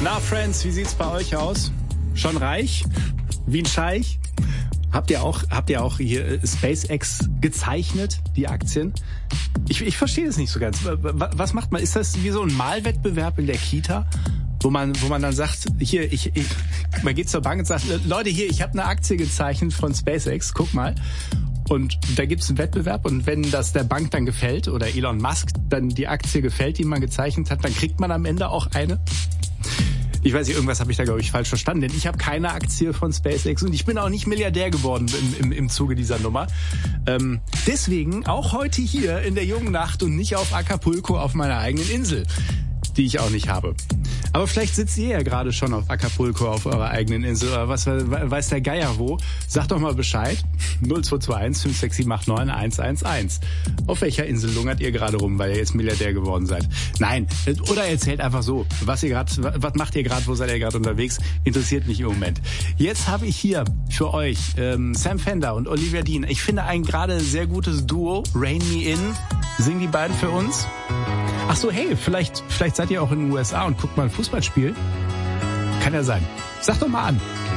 Na, Friends, wie sieht's bei euch aus? Schon reich? Wie ein Scheich? Habt ihr auch hier SpaceX gezeichnet, die Aktien? Ich verstehe das nicht so ganz. Was macht man? Ist das wie so ein Malwettbewerb in der Kita? Wo man dann sagt, hier, man geht zur Bank und sagt, Leute, hier, ich habe eine Aktie gezeichnet von SpaceX, guck mal. Und da gibt's einen Wettbewerb und wenn das der Bank dann gefällt oder Elon Musk dann die Aktie gefällt, die man gezeichnet hat, dann kriegt man am Ende auch eine. Ich weiß nicht, irgendwas habe ich da, glaube ich, falsch verstanden. Denn ich habe keine Aktie von SpaceX und ich bin auch nicht Milliardär geworden im Zuge dieser Nummer. Deswegen auch heute hier in der jungen Nacht und nicht auf Acapulco auf meiner eigenen Insel, die ich auch nicht habe. Aber vielleicht sitzt ihr ja gerade schon auf Acapulco auf eurer eigenen Insel oder was weiß der Geier wo. Sagt doch mal Bescheid. 0221 56789 111. Auf welcher Insel lungert ihr gerade rum, weil ihr jetzt Milliardär geworden seid? Nein, oder erzählt einfach so, was macht ihr gerade, wo seid ihr gerade unterwegs? Interessiert mich im Moment. Jetzt habe ich hier für euch Sam Fender und Olivia Dean. Ich finde ein gerade sehr gutes Duo, Rain Me In. Singen die beiden für uns? Ach so, hey, vielleicht seid ihr auch in den USA und guckt mal ein Fußballspiel. Kann ja sein. Sag doch mal an.